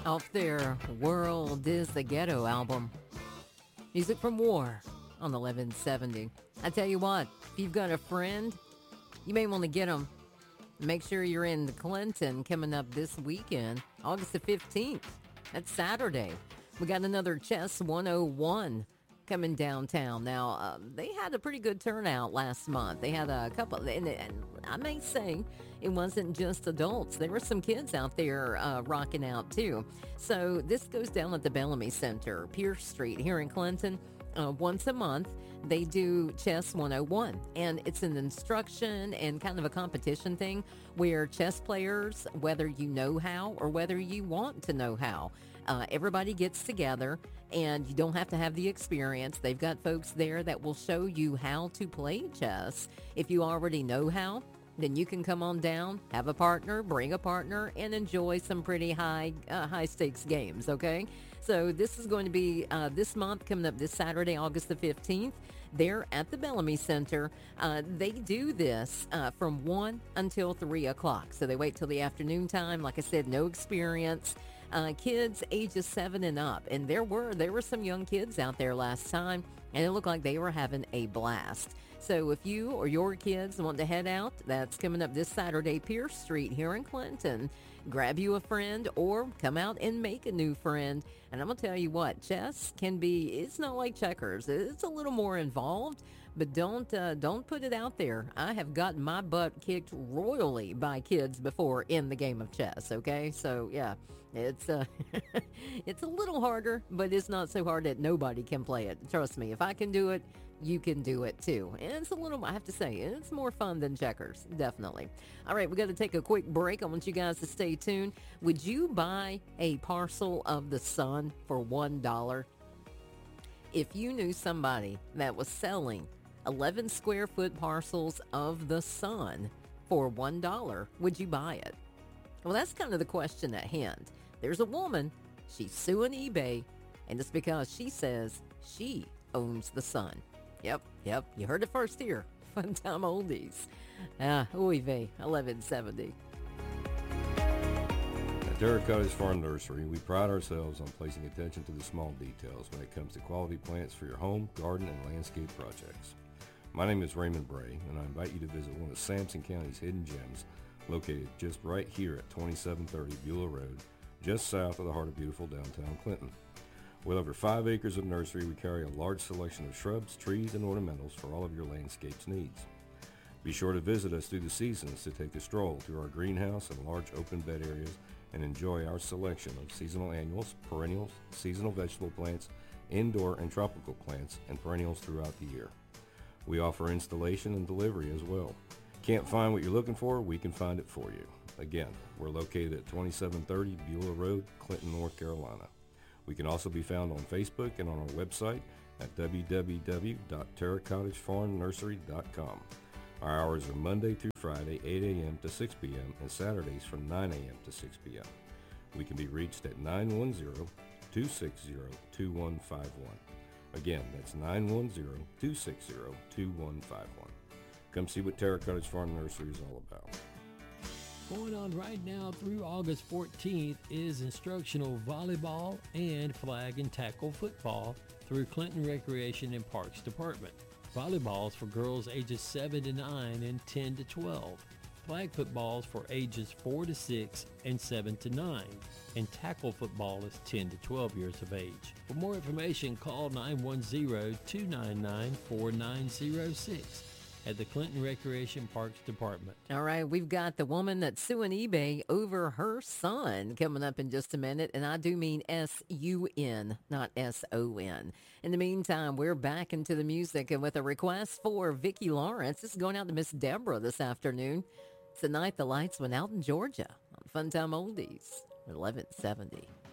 off their World is the Ghetto album. Music from War on 1170. I tell you what, if you've got a friend, you may want to get them. Make sure you're in the Clinton coming up this weekend, August the 15th. That's Saturday. We got another Chess 101 coming downtown. Now, they had a pretty good turnout last month. They had a couple, and I may say it wasn't just adults. There were some kids out there rocking out too. So this goes down at the Bellamy Center, Pierce Street here in Clinton. Once a month, they do Chess 101, and it's an instruction and kind of a competition thing where chess players, whether you know how or whether you want to know how, everybody gets together, and you don't have to have the experience. They've got folks there that will show you how to play chess. If you already know how, then you can come on down, have a partner, bring a partner, and enjoy some pretty high stakes games, okay? So this is going to be this month, coming up this Saturday, August the 15th. They're at the Bellamy Center. They do this from 1 until 3 o'clock. So they wait till the afternoon time. Like I said, no experience. Kids ages 7 and up. And there were some young kids out there last time, and it looked like they were having a blast. So if you or your kids want to head out, that's coming up this Saturday, Pierce Street here in Clinton. Grab you a friend or come out and make a new friend. And I'm going to tell you what, chess it's not like checkers. It's a little more involved, but don't put it out there. I have gotten my butt kicked royally by kids before in the game of chess, okay? So, yeah, it's it's a little harder, but it's not so hard that nobody can play it. Trust me, if I can do it, you can do it too. And it's a little, I have to say, it's more fun than checkers, definitely. All right, we got to take a quick break. I want you guys to stay tuned. Would you buy a parcel of the sun for $1? If you knew somebody that was selling 11 square foot parcels of the sun for $1, would you buy it? Well, that's kind of the question at hand. There's a woman, she's suing eBay, and it's because she says she owns the sun. Yep, you heard it first here. Fun Time Oldies. Oy vey, 1170. At Terra Cottage Farm Nursery, we pride ourselves on placing attention to the small details when it comes to quality plants for your home, garden, and landscape projects. My name is Raymond Bray, and I invite you to visit one of Sampson County's hidden gems located just right here at 2730 Beulah Road, just south of the heart of beautiful downtown Clinton. With over 5 acres of nursery, we carry a large selection of shrubs, trees, and ornamentals for all of your landscapes needs. Be sure to visit us through the seasons to take a stroll through our greenhouse and large open bed areas and enjoy our selection of seasonal annuals, perennials, seasonal vegetable plants, indoor and tropical plants, and perennials throughout the year. We offer installation and delivery as well. Can't find what you're looking for? We can find it for you. Again, we're located at 2730 Beulah Road, Clinton, North Carolina. We can also be found on Facebook and on our website at www.terracottagefarmnursery.com. Our hours are Monday through Friday, 8 a.m. to 6 p.m. and Saturdays from 9 a.m. to 6 p.m. We can be reached at 910-260-2151. Again, that's 910-260-2151. Come see what Terra Cottage Farm Nursery is all about. Going on right now through August 14th is instructional volleyball and flag and tackle football through Clinton Recreation and Parks Department. Volleyball is for girls ages 7 to 9 and 10 to 12. Flag football is for ages 4 to 6 and 7 to 9. And tackle football is 10 to 12 years of age. For more information, call 910-299-4906. at the Clinton Recreation Parks Department. All right, we've got the woman that's suing eBay over her son coming up in just a minute, and I do mean S-U-N, not S-O-N. In the meantime, we're back into the music, and with a request for Vicki Lawrence, this is going out to Miss Deborah this afternoon. It's the night the lights went out in Georgia on Fun Time Oldies, 1170.